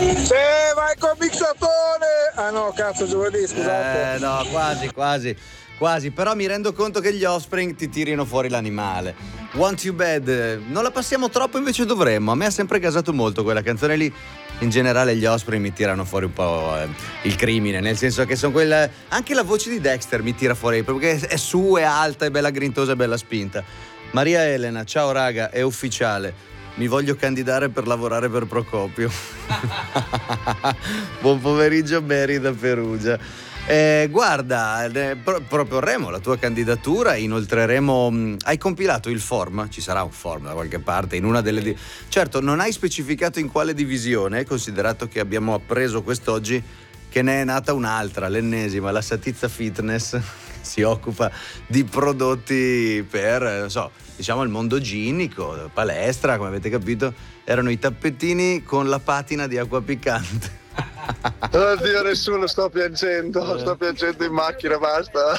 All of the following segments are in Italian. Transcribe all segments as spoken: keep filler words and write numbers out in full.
Se vai col mixatore! Ah no, cazzo, giovedì, scusate. Eh no, quasi, quasi, quasi. Però mi rendo conto che gli Offspring ti tirino fuori l'animale. Want You Bad, non la passiamo troppo, invece dovremmo. A me ha sempre gasato molto quella canzone lì. In generale gli Offspring mi tirano fuori un po' eh, il crimine, nel senso che sono quella. Anche la voce di Dexter mi tira fuori, perché è su, è alta, è bella grintosa, è bella spinta. Maria Elena, ciao raga, è ufficiale. Mi voglio candidare per lavorare per Procopio. Buon pomeriggio Mary da Perugia. Eh, guarda, eh, pro- proporremo la tua candidatura, inoltreremo. Mh, hai compilato il form? Ci sarà un form da qualche parte in una delle. Di- certo, non hai specificato in quale divisione, considerato che abbiamo appreso quest'oggi che ne è nata un'altra, l'ennesima, la Satizza Fitness, si occupa di prodotti per, non so, diciamo il mondo ginnico, palestra, come avete capito, erano i tappetini con la patina di acqua piccante. Oddio, nessuno, sto piangendo, sto piangendo in macchina, basta.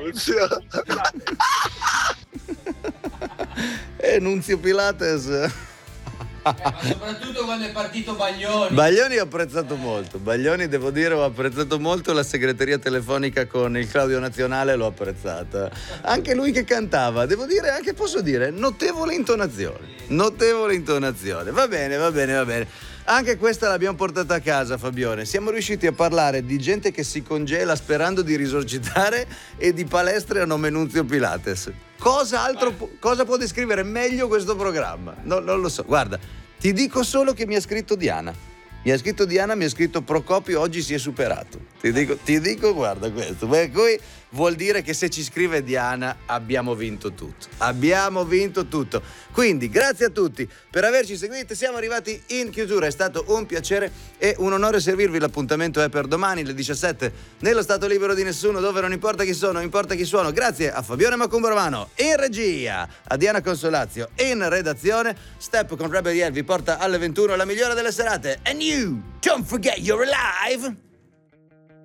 E Nunzio Pilates. Eh, ma soprattutto quando è partito Baglioni. Baglioni ho apprezzato molto, Baglioni devo dire ho apprezzato molto, la segreteria telefonica con il Claudio Nazionale l'ho apprezzata, anche lui che cantava, devo dire, anche posso dire, notevole intonazione, notevole intonazione, va bene, va bene, va bene. Anche questa l'abbiamo portata a casa, Fabione. Siamo riusciti a parlare di gente che si congela sperando di risorgitare e di palestre a nome Nunzio Pilates. Cosa altro pu- cosa può descrivere meglio questo programma? No, non lo so. Guarda, ti dico solo che mi ha scritto Diana. Mi ha scritto Diana, mi ha scritto Procopio, oggi si è superato. Ti dico, ti dico guarda questo. Per cui vuol dire che se ci scrive Diana abbiamo vinto tutto. Abbiamo vinto tutto. Quindi grazie a tutti per averci seguito. Siamo arrivati in chiusura. È stato un piacere e un onore servirvi. L'appuntamento è per domani alle diciassette nello Stato Libero di Nessuno, dove non importa chi sono, importa chi suono. Grazie a Fabione Macumbormano in regia, a Diana Consolazio in redazione. Step con Rebel Yell vi porta alle ventuno la migliore delle serate. And you, don't forget you're alive.